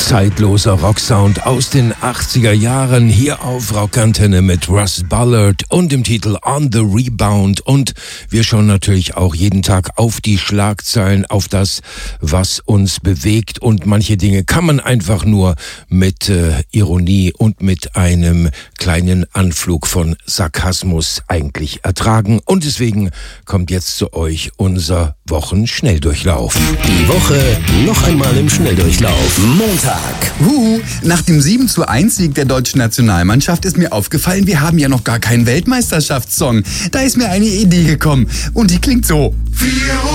Zeitloser Rocksound aus den 80er Jahren hier auf Rockantenne mit Russ Ballard und dem Titel On the Rebound. Und wir schauen natürlich auch jeden Tag auf die Schlagzeilen, auf das, was uns bewegt. Und manche Dinge kann man einfach nur mit Ironie und mit einem kleinen Anflug von Sarkasmus eigentlich ertragen. Und deswegen kommt jetzt zu euch unser Wochenschnelldurchlauf. Die Woche noch einmal im Schnelldurchlauf. Montag. Nach dem 7:1-Sieg der deutschen Nationalmannschaft ist mir aufgefallen, wir haben ja noch gar keinen Weltmeisterschaftssong. Da ist mir eine Idee gekommen und die klingt so.